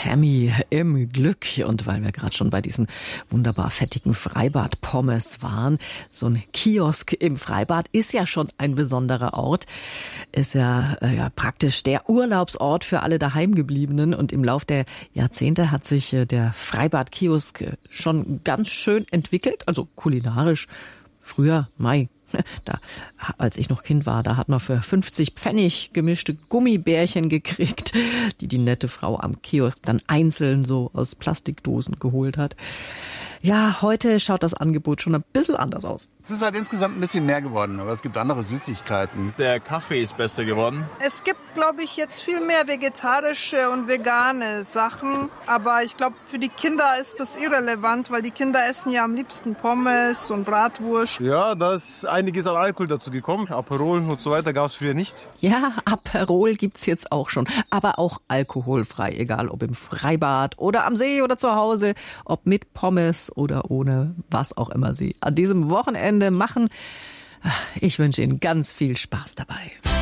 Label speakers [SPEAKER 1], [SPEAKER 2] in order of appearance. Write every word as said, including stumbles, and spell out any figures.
[SPEAKER 1] Tammy im Glück. Und weil wir gerade schon bei diesen wunderbar fettigen Freibad-Pommes waren, so ein Kiosk im Freibad ist ja schon ein besonderer Ort. Ist ja, äh, ja praktisch der Urlaubsort für alle Daheimgebliebenen. Und im Lauf der Jahrzehnte hat sich äh, der Freibad-Kiosk schon ganz schön entwickelt, also kulinarisch. Früher, Mai, da, als ich noch Kind war, da hat man für fünfzig Pfennig gemischte Gummibärchen gekriegt, die die nette Frau am Kiosk dann einzeln so aus Plastikdosen geholt hat. Ja, heute schaut das Angebot schon ein bisschen anders aus.
[SPEAKER 2] Es ist halt insgesamt ein bisschen mehr geworden, aber es gibt andere Süßigkeiten.
[SPEAKER 3] Der Kaffee ist besser geworden.
[SPEAKER 4] Es gibt, glaube ich, jetzt viel mehr vegetarische und vegane Sachen. Aber ich glaube, für die Kinder ist das irrelevant, weil die Kinder essen ja am liebsten Pommes und Bratwurst.
[SPEAKER 5] Ja, da ist einiges an Alkohol dazu gekommen. Aperol und so weiter gab es früher nicht.
[SPEAKER 1] Ja, Aperol gibt's jetzt auch schon. Aber auch alkoholfrei, egal ob im Freibad oder am See oder zu Hause, ob mit Pommes oder ohne, was auch immer Sie an diesem Wochenende machen. Ich wünsche Ihnen ganz viel Spaß dabei.